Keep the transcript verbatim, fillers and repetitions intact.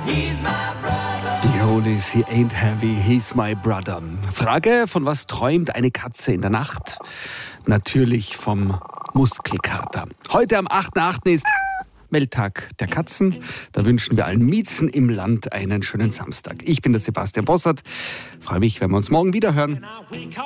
Die Hollies, he ain't heavy, he's my brother. Frage, von was träumt eine Katze in der Nacht? Natürlich vom Muskelkater. Heute am achten achten ist Welttag der Katzen. Da wünschen wir allen Miezen im Land einen schönen Samstag. Ich bin der Sebastian Bossert. Freue mich, wenn wir uns morgen wieder hören.